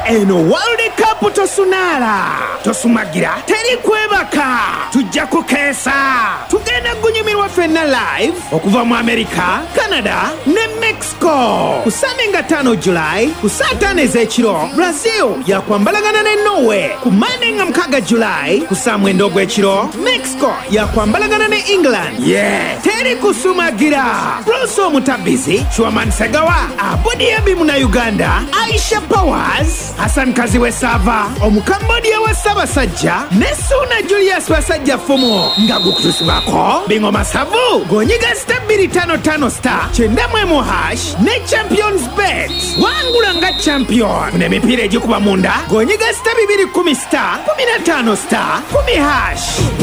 eno World Cup tosunala tosumagira teri kwebaka tujja kukeesa tugenda gunyumirwa ffenna live okuva mu America, Canada ne Mexico ku Sunday nga 5 July ku saa 5 ez'ekiro. Brazil yakwambalagana ne Norway ku Monday nga 6 July ku saa 9 ogw'ekiro. Mexico yakwambalagana ne England. Teri kusumagira. Bruce Omutabizi, Chwaman Segawa, Abudi Abimu na Uganda, Aisha Powers, Hassan Kaziwe Sava, Omukambodia wa Sabasajja, Nesuna Julius Wasajja Fumo, Ngagu Kutusibako, Bingo Masavu, Gonyiga star 255 star, Chendamwemu hash, ne Champions Bet. Wangula nga champion. Kune mipira ejikuba munda, Gonyiga star 210 star, 15 star, 10 hash.